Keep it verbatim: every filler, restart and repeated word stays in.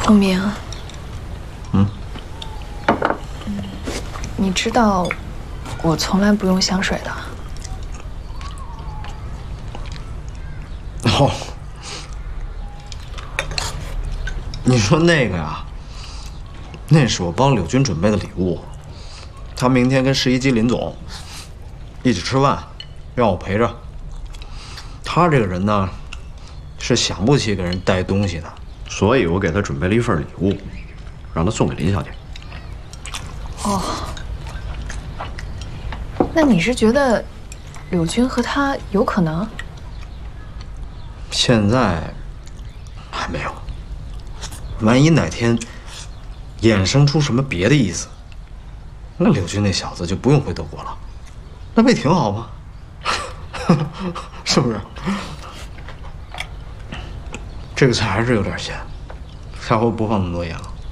孟明， 嗯， 你知道我从来不用香水的。 哦，你说那个呀，那是我帮柳军准备的礼物。他明天跟十一机林总一起吃饭，让我陪着。他这个人呢，是想不起给人带东西的， 所以我给他准备了一份礼物，让他送给林小姐。 哦，那你是觉得柳军和他有可能？ 现在还没有。万一哪天衍生出什么别的意思，那柳军那小子就不用回德国了，那不也挺好吗？是不是？这个菜还是有点咸，下回不放那么多盐了。